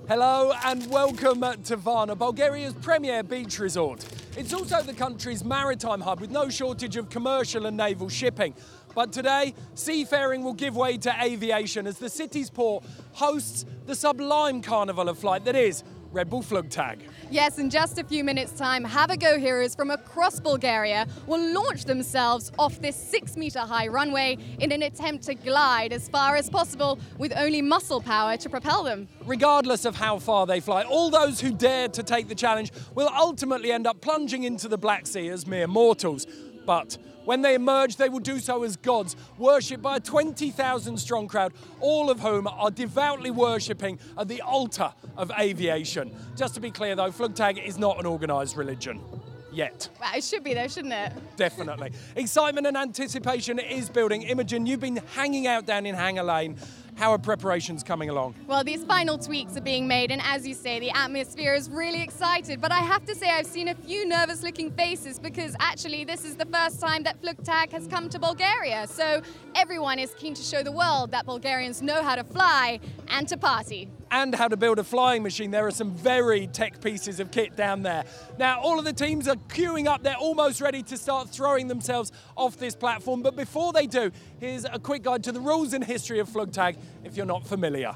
Hello and welcome to Varna, Bulgaria's premier beach resort. It's also the country's maritime hub with no shortage of commercial and naval shipping. But today, seafaring will give way to aviation as the city's port hosts the sublime carnival of flight that is Red Bull Flugtag. Yes, in just a few minutes' time, Have a Go heroes from across Bulgaria will launch themselves off this 6-metre high runway in an attempt to glide as far as possible with only muscle power to propel them. Regardless of how far they fly, all those who dare to take the challenge will ultimately end up plunging into the Black Sea as mere mortals. But when they emerge, they will do so as gods, worshipped by a 20,000-strong crowd, all of whom are devoutly worshipping at the altar of aviation. Just to be clear, though, Flugtag is not an organised religion. Yet. Well, it should be though, shouldn't it? Definitely. Excitement and anticipation is building. Imogen, you've been hanging out down in Hangar Lane. How are preparations coming along? Well, these final tweaks are being made, and as you say, the atmosphere is really excited. But I have to say, I've seen a few nervous-looking faces because actually this is the first time that Flugtag has come to Bulgaria. So everyone is keen to show the world that Bulgarians know how to fly and to party. And how to build a flying machine. There are some very tech pieces of kit down there. Now, all of the teams are queuing up. They're almost ready to start throwing themselves off this platform. But before they do, here's a quick guide to the rules and history of Flugtag, if you're not familiar.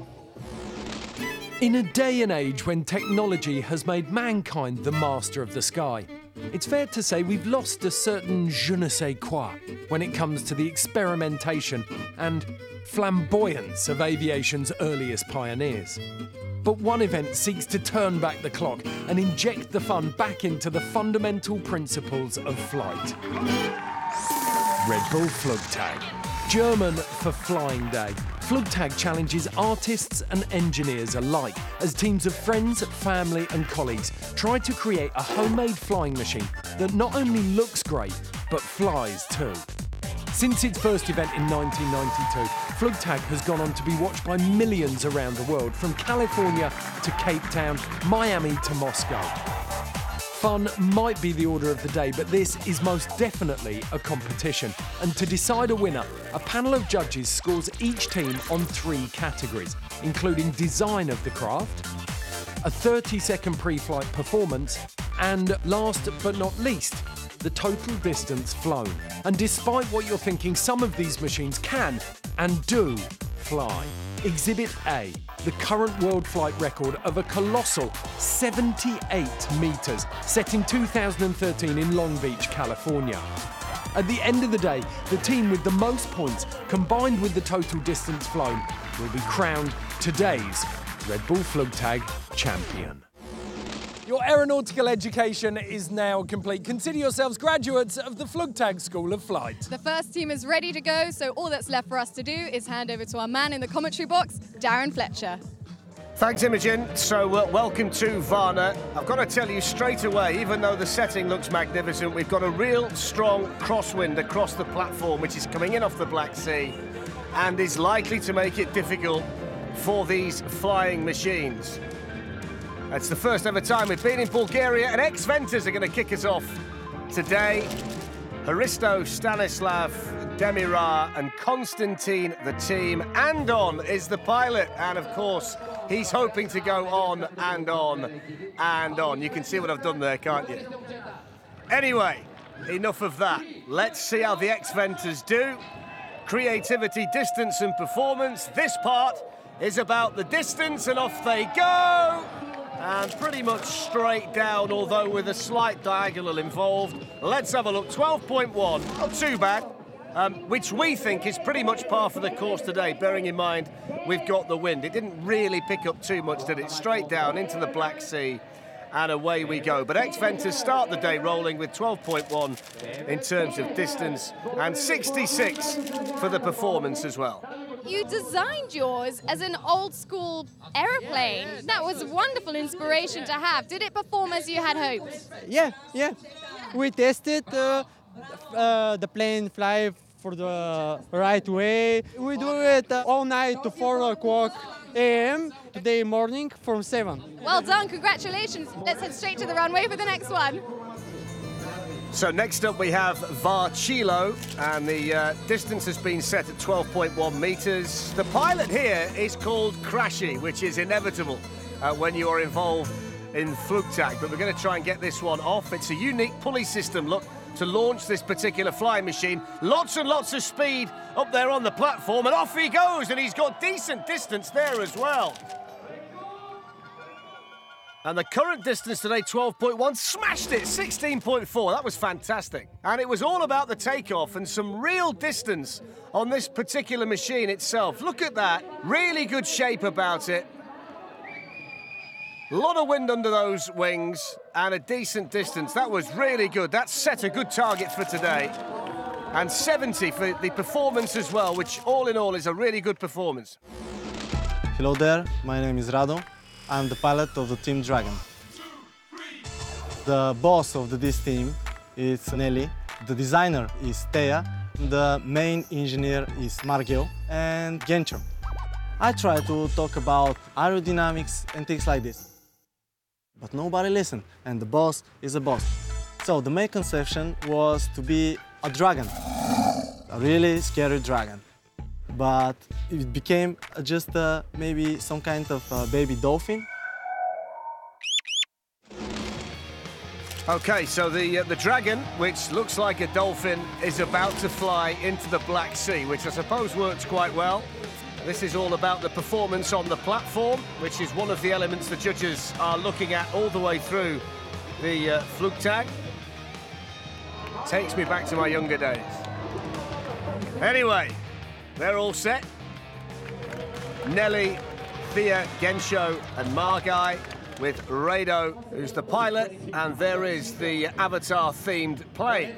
In a day and age when technology has made mankind the master of the sky, it's fair to say we've lost a certain je ne sais quoi when it comes to the experimentation and flamboyance of aviation's earliest pioneers. But one event seeks to turn back the clock and inject the fun back into the fundamental principles of flight. Red Bull Flugtag, German for Flying Day. Flugtag challenges artists and engineers alike as teams of friends, family and colleagues try to create a homemade flying machine that not only looks great, but flies too. Since its first event in 1992, Flugtag has gone on to be watched by millions around the world, from California to Cape Town, Miami to Moscow. Fun might be the order of the day, but this is most definitely a competition. And to decide a winner, a panel of judges scores each team on 3 categories, including design of the craft, a 30-second pre-flight performance, and last but not least, the total distance flown. And despite what you're thinking, some of these machines can and do fly. Exhibit A, the current world flight record of a colossal 78 metres, set in 2013 in Long Beach, California. At the end of the day, the team with the most points, combined with the total distance flown, will be crowned today's Red Bull Flugtag champion. Your aeronautical education is now complete. Consider yourselves graduates of the Flugtag School of Flight. The first team is ready to go, so all that's left for us to do is hand over to our man in the commentary box, Darren Fletcher. Thanks, Imogen. So welcome to Varna. I've got to tell you straight away, even though the setting looks magnificent, we've got a real strong crosswind across the platform, which is coming in off the Black Sea and is likely to make it difficult for these flying machines. It's the first ever time we've been in Bulgaria, and ex-Ventas are going to kick us off today. Hristo, Stanislav, Demira and Konstantin, the team. Andon is the pilot, and of course, he's hoping to go on and on and on. You can see what I've done there, can't you? Anyway, enough of that. Let's see how the ex-Ventas do. Creativity, distance and performance. This part is about the distance, and off they go. And pretty much straight down, although with a slight diagonal involved. Let's have a look. 12.1, not too bad, which we think is pretty much par for the course today, bearing in mind we've got the wind. It didn't really pick up too much, did it? Straight down into the Black Sea, and away we go. But ex-Ventas start the day rolling with 12.1 in terms of distance, and 66 for the performance as well. You designed yours as an old-school aeroplane. That was a wonderful inspiration to have. Did it perform as you had hoped? Yeah. We tested the plane fly for the right way. We do it all night to 4 o'clock a.m. today morning from 7. Well done, congratulations. Let's head straight to the runway for the next one. So next up we have Varchilo, and the distance has been set at 12.1 metres. The pilot here is called Crashy, which is inevitable when you are involved in Flugtag, but we're going to try and get this one off. It's a unique pulley system, look, to launch this particular flying machine. Lots and lots of speed up there on the platform, and off he goes, and he's got decent distance there as well. And the current distance today, 12.1, smashed it, 16.4. That was fantastic. And it was all about the takeoff and some real distance on this particular machine itself. Look at that, really good shape about it. A lot of wind under those wings and a decent distance. That was really good. That set a good target for today. And 70 for the performance as well, which all in all is a really good performance. Hello there, my name is Rado. I'm the pilot of the Team Dragon. The boss of this team is Nelly, the designer is Thea, the main engineer is Margio and Gencho. I try to talk about aerodynamics and things like this. But nobody listened, and the boss is a boss. So the main conception was to be a dragon, a really scary dragon. But it became just maybe some kind of baby dolphin. Okay, so the Dragon, which looks like a dolphin, is about to fly into the Black Sea, which I suppose works quite well. This is all about the performance on the platform, which is one of the elements the judges are looking at all the way through the Flugtag. Takes me back to my younger days. Anyway, they're all set. Nelly, Thea, Gensho and Margai with Rado, who's the pilot, and there is the Avatar-themed plane.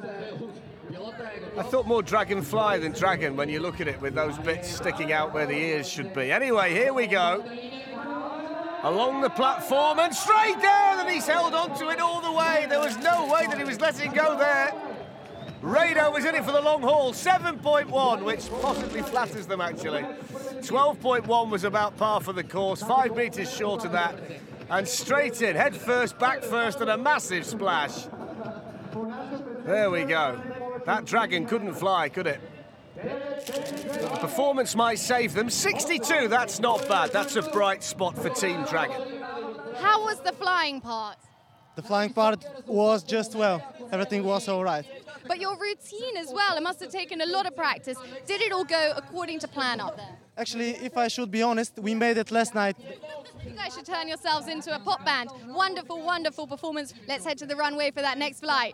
I thought more Dragonfly than Dragon when you look at it with those bits sticking out where the ears should be. Anyway, here we go. Along the platform and straight down, and he's held on to it all the way. There was no way that he was letting go there. Rado was in it for the long haul, 7.1, which possibly flatters them, actually. 12.1 was about par for the course, 5 metres short of that. And straight in, head first, back first, and a massive splash. There we go. That Dragon couldn't fly, could it? But the performance might save them. 62, that's not bad. That's a bright spot for Team Dragon. How was the flying part? The flying part was just well. Everything was all right. But your routine as well, it must have taken a lot of practice. Did it all go according to plan up there? Actually, if I should be honest, we made it last night. You guys should turn yourselves into a pop band. Wonderful, wonderful performance. Let's head to the runway for that next flight.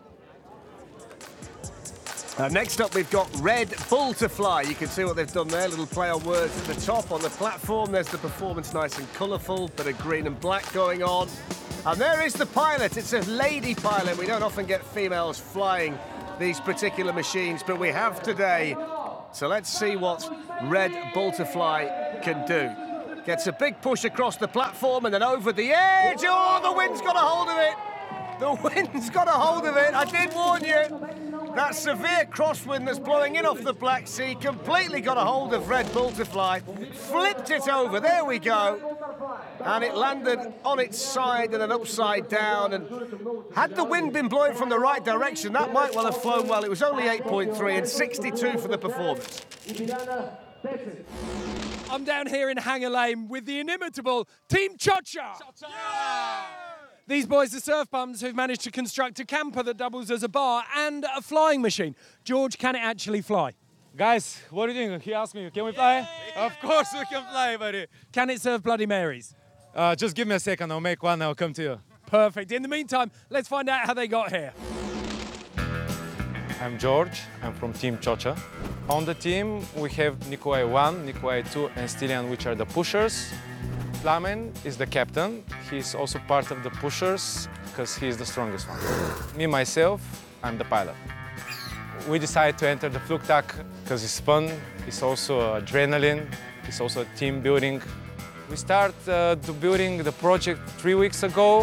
Next up, we've got Red Bull to Fly. You can see what they've done there, little play on words at the top on the platform. There's the performance, nice and colourful, bit of green and black going on. And there is the pilot. It's a lady pilot. We don't often get females flying these particular machines, but we have today. So let's see what Red Bull to Fly can do. Gets a big push across the platform and then over the edge. Oh, the wind's got a hold of it. The wind's got a hold of it. I did warn you. That severe crosswind that's blowing in off the Black Sea completely got a hold of Red Bull to Fly, flipped it over, there we go, and it landed on its side and then upside down, and had the wind been blowing from the right direction, that might well have flown well. It was only 8.3 and 62 for the performance. I'm down here in Hanger Lane with the inimitable Team Chocha. Yeah! These boys are surf bums who've managed to construct a camper that doubles as a bar and a flying machine. George, can it actually fly? Guys, what are you doing? He asked me, can we fly? Of course we can fly, buddy. Can it serve Bloody Marys? Just give me a second, I'll make one, I'll come to you. Perfect. In the meantime, let's find out how they got here. I'm George, I'm from Team Chocha. On the team, we have Nikolai 1, Nikolai 2, and Stilian, which are the pushers. Flamen is the captain. He's also part of the pushers because he's the strongest one. Me, myself, I'm the pilot. We decided to enter the Flugtag because it's fun, it's also adrenaline, it's also team building. We started building the project 3 weeks ago.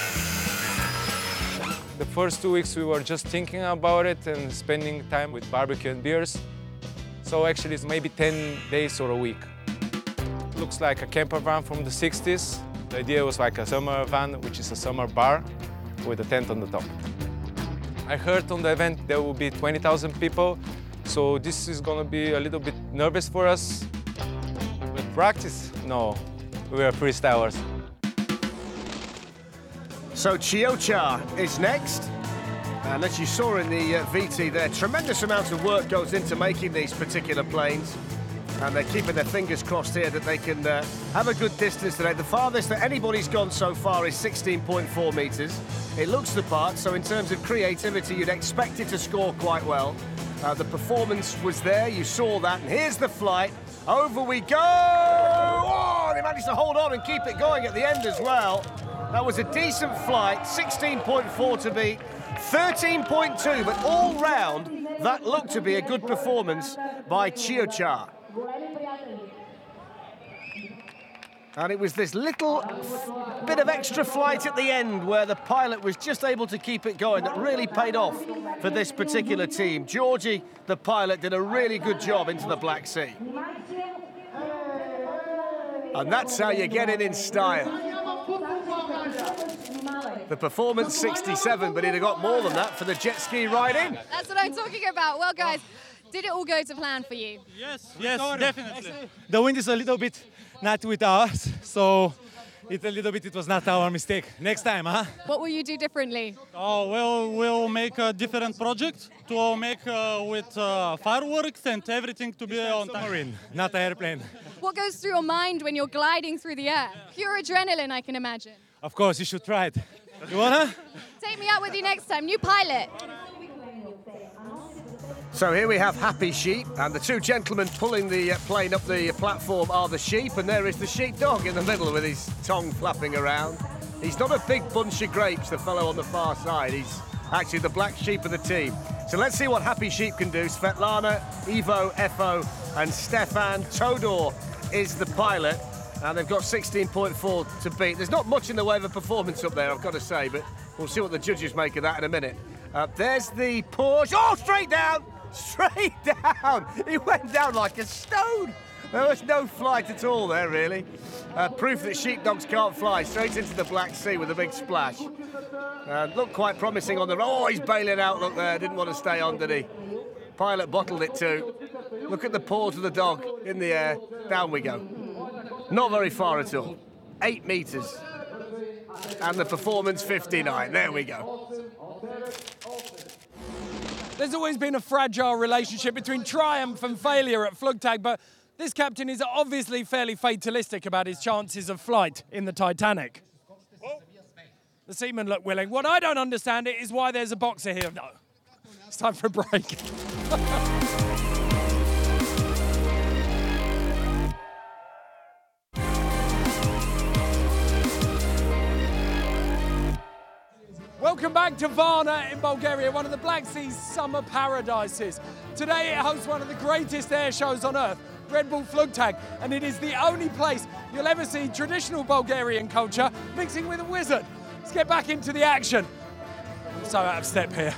The first 2 weeks we were just thinking about it and spending time with barbecue and beers. So actually it's maybe 10 days or a week. Looks like a camper van from the 60s. The idea was like a summer van, which is a summer bar with a tent on the top. I heard on the event there will be 20,000 people, so this is gonna be a little bit nervous for us. With practice, no, we are freestylers. So Chiyocha is next. And as you saw in the VT there, tremendous amount of work goes into making these particular planes. And they're keeping their fingers crossed here that they can have a good distance today. The farthest that anybody's gone so far is 16.4 metres. It looks the part, so in terms of creativity, you'd expect it to score quite well. The performance was there, you saw that, and here's the flight. Over we go! Oh, they managed to hold on and keep it going at the end as well. That was a decent flight, 16.4 to beat, 13.2, but all round, that looked to be a good performance by Chiyocha. And it was this little bit of extra flight at the end where the pilot was just able to keep it going that really paid off for this particular team. Georgie, the pilot, did a really good job into the Black Sea. And that's how you get it in style. The performance 67, but he'd have got more than that for the jet ski ride in. That's what I'm talking about. Well, guys, did it all go to plan for you? Yes, definitely. The wind is a little bit not with us, so it was not our mistake. Next time, huh? What will you do differently? Oh, well, we'll make a different project to make with fireworks and everything to be on submarine, not an airplane. What goes through your mind when you're gliding through the air? Pure adrenaline, I can imagine. Of course, you should try it. You wanna? Take me out with you next time. New pilot. So here we have Happy Sheep, and the two gentlemen pulling the plane up the platform are the sheep, and there is the sheepdog in the middle with his tongue flapping around. He's not a big bunch of grapes, the fellow on the far side. He's actually the black sheep of the team. So let's see what Happy Sheep can do. Svetlana, Ivo, Efo, and Stefan. Todor is the pilot, and they've got 16.4 to beat. There's not much in the way of a performance up there, I've got to say, but we'll see what the judges make of that in a minute. There's the push. Oh, straight down! Straight down! He went down like a stone. There was no flight at all there, really. Proof that sheepdogs can't fly. Straight into the Black Sea with a big splash. Looked quite promising on the... Oh, he's bailing out, look there. Didn't want to stay on, did he? Pilot bottled it too. Look at the paws of the dog in the air. Down we go. Not very far at all. 8 metres. And the performance 59. There we go. There's always been a fragile relationship between triumph and failure at Flugtag, but this captain is obviously fairly fatalistic about his chances of flight in the Titanic. The seamen look willing. What I don't understand is why there's a boxer here. No, it's time for a break. Welcome back to Varna in Bulgaria, one of the Black Sea's summer paradises. Today it hosts one of the greatest air shows on earth, Red Bull Flugtag, and it is the only place you'll ever see traditional Bulgarian culture mixing with a wizard. Let's get back into the action. I'm so out of step here.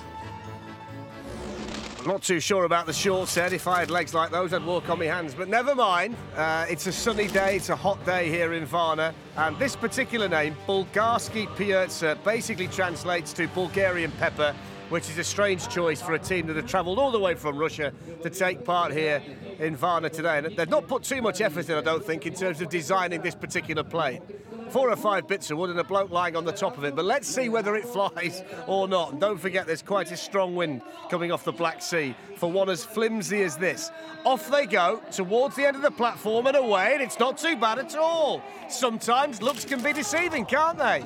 I'm not too sure about the short set. If I had legs like those, I'd walk on my hands. But never mind. It's a sunny day. It's a hot day here in Varna. And this particular name, Bulgarski Pierza, basically translates to Bulgarian pepper, which is a strange choice for a team that have travelled all the way from Russia to take part here in Varna today. And they've not put too much effort in, I don't think, in terms of designing this particular plane. 4 or 5 bits of wood and a bloke lying on the top of it, but let's see whether it flies or not. And don't forget, there's quite a strong wind coming off the Black Sea for one as flimsy as this. Off they go towards the end of the platform and away, and it's not too bad at all. Sometimes looks can be deceiving, can't they?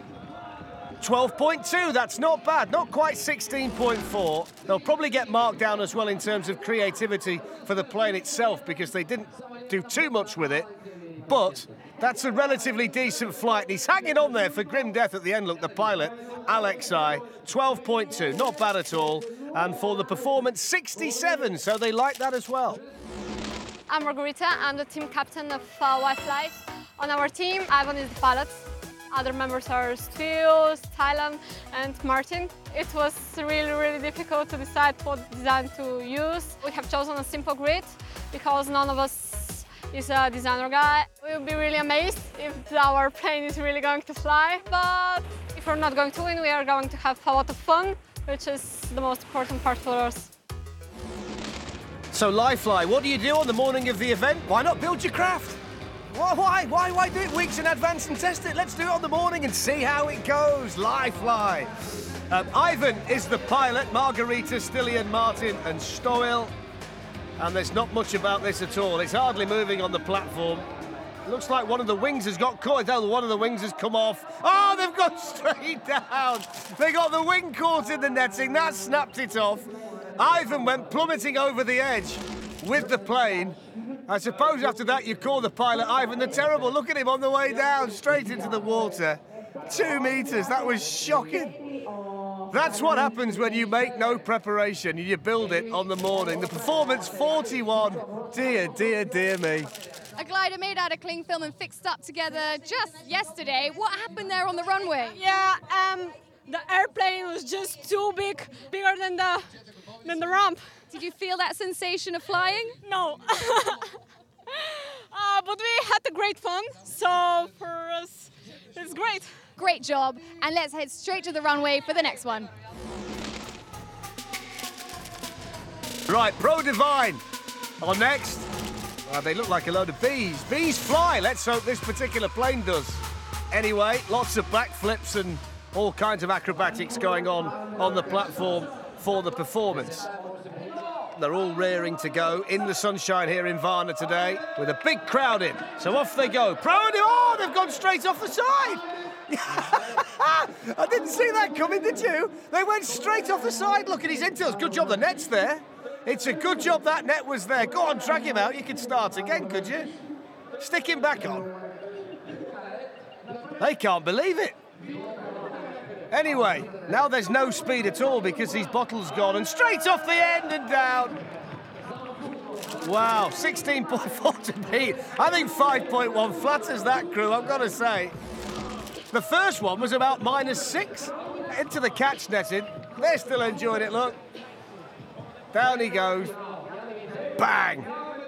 12.2, that's not bad, not quite 16.4. They'll probably get marked down as well in terms of creativity for the plane itself because they didn't do too much with it, but that's a relatively decent flight. He's hanging on there for grim death at the end. Look, the pilot, Alexei, 12.2, not bad at all. And for the performance, 67, so they like that as well. I'm Margarita, I'm the team captain of Y-Fly. On our team, Ivan is the pilot. Other members are Stu, Stylan, and Martin. It was really difficult to decide what design to use. We have chosen a simple grid because none of us is a designer guy. We'll be really amazed if our plane is really going to fly, but if we're not going to win, we are going to have a lot of fun, which is the most important part for us. So, Li-Fly, what do you do on the morning of the event? Why not build your craft? Why do it weeks in advance and test it? Let's do it on the morning and see how it goes. Lie fly. Ivan is the pilot, Margarita, Stilian, Martin and Stoil. And there's not much about this at all. It's hardly moving on the platform. Looks like one of the wings has got caught. One of the wings has come off. Oh, they've gone straight down. They got the wing caught in the netting. That snapped it off. Ivan went plummeting over the edge with the plane. I suppose after that you call the pilot Ivan the Terrible. Look at him on the way down, straight into the water. 2 meters, that was shocking. That's what happens when you make no preparation. You build it on the morning. The performance 41. Dear, dear, dear me. A glider made out of cling film and fixed up together just yesterday. What happened there on the runway? Yeah, the airplane was just too big, bigger than the ramp. Did you feel that sensation of flying? No. But we had a great fun, so for us, it's great. Great job, and let's head straight to the runway for the next one. Right, Pro Divine on next. They look like a load of bees. Bees fly. Let's hope this particular plane does. Anyway, lots of backflips and all kinds of acrobatics going on the platform for the performance. They're all rearing to go in the sunshine here in Varna today with a big crowd in. So off they go. Oh, they've gone straight off the side. I didn't see that coming, did you? They went straight off the side. Look at his intails. Good job the net's there. It's a good job that net was there. Go on, drag him out. You could start again, could you? Stick him back on. They can't believe it. Anyway, now there's no speed at all because his bottle's gone and straight off the end and down. Wow, 16.4 to beat. I think 5.1 flatters that crew, I've got to say. The first one was about -6 into the catch netting. They're still enjoying it, look. Down he goes. Bang.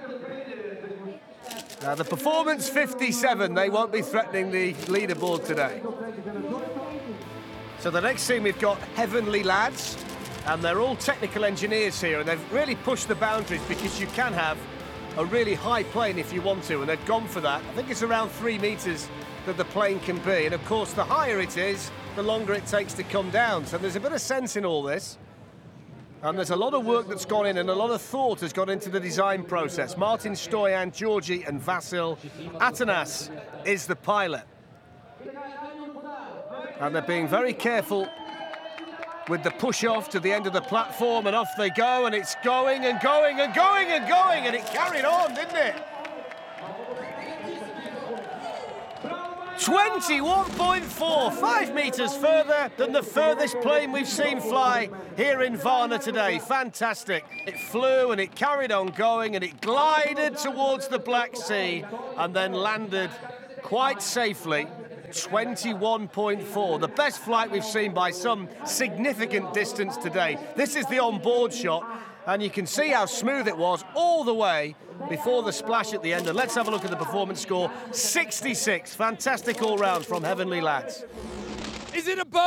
Now the performance 57, they won't be threatening the leaderboard today. So the next team we've got Heavenly Lads, and they're all technical engineers here, and they've really pushed the boundaries because you can have a really high plane if you want to, and they've gone for that. I think it's around 3 meters that the plane can be, and of course the higher it is, the longer it takes to come down. So there's a bit of sense in all this. And there's a lot of work that's gone in and a lot of thought has gone into the design process. Martin, Stoyan, Georgi and Vasil. Atanas is the pilot. And they're being very careful with the push-off to the end of the platform, and off they go, and it's going and going and going and going, and it carried on, didn't it? 21.4, 5 meters further than the furthest plane we've seen fly here in Varna today. Fantastic. It flew and it carried on going and it glided towards the Black Sea and then landed quite safely. 21.4, the best flight we've seen by some significant distance today. This is the on-board shot, and you can see how smooth it was all the way before the splash at the end. And let's have a look at the performance score. 66, fantastic all round from Heavenly Lads. Is it a bird?